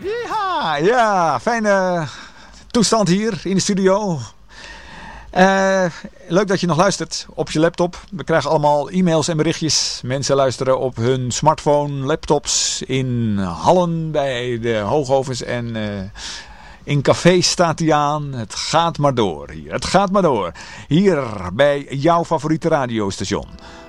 Ja, fijne toestand hier in de studio. Leuk dat je nog luistert op je laptop. We krijgen allemaal e-mails en berichtjes. Mensen luisteren op hun smartphone, laptops, in hallen bij de hoogovens en in cafés staat hij aan. Het gaat maar door hier. Het gaat maar door. Hier bij jouw favoriete radiostation.